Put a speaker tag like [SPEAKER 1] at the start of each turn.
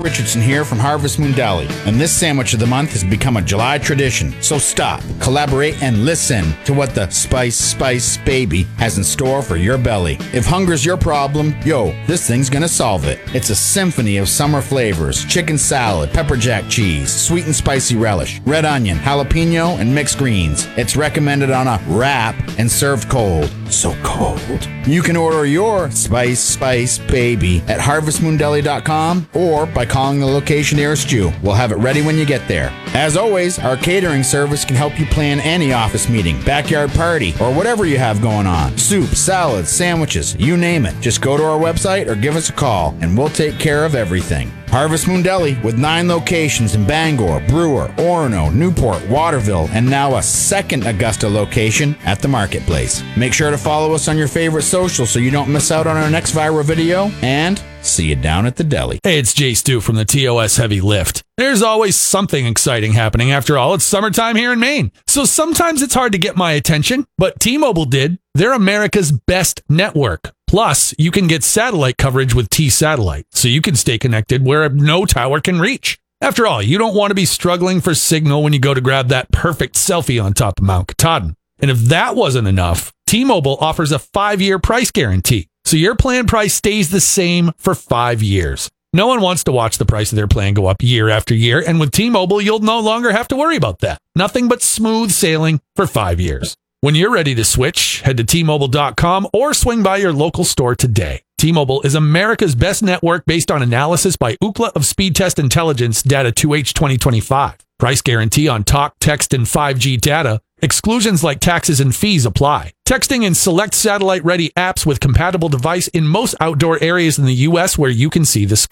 [SPEAKER 1] Richardson here from Harvest Moon Deli, and this sandwich of the month has become a July tradition. So stop, collaborate, and listen to what the Spice Baby has in store for your belly. If hunger's your problem, this thing's gonna solve it. It's a symphony of summer flavors: chicken salad, pepper jack cheese, sweet and spicy relish, red onion, jalapeno, and mixed greens. It's recommended on a wrap and served cold. So cold. You can order your Spice Baby at harvestmoondeli.com or by calling the location nearest you. We'll have it ready when you get there. As always, our catering service can help you plan any office meeting, backyard party, or whatever you have going on. Soup, salads, sandwiches, you name it. Just go to our website or give us a call, and we'll take care of everything. Harvest Moon Deli, with 9 locations in Bangor, Brewer, Orono, Newport, Waterville, and now a second Augusta location at the Marketplace. Make sure to follow us on your favorite social so you don't miss out on our next viral video, and see you down at the deli.
[SPEAKER 2] Hey, it's Jay Stu from the TOS Heavy Lift. There's always something exciting happening. After all, it's summertime here in Maine. So sometimes it's hard to get my attention, but T-Mobile did. They're America's best network. Plus, you can get satellite coverage with T-Satellite, so you can stay connected where no tower can reach. After all, you don't want to be struggling for signal when you go to grab that perfect selfie on top of Mount Katahdin. And if that wasn't enough, T-Mobile offers a 5-year price guarantee, so your plan price stays the same for 5 years. No one wants to watch the price of their plan go up year after year, and with T-Mobile, you'll no longer have to worry about that. Nothing but smooth sailing for 5 years. When you're ready to switch, head to T-Mobile.com or swing by your local store today. T-Mobile is America's best network based on analysis by Ookla of Speed Test Intelligence data 2H 2025. Price guarantee on talk, text, and 5G data. Exclusions like taxes and fees apply. Texting in select satellite-ready apps with compatible device in most outdoor areas in the U.S. where you can see the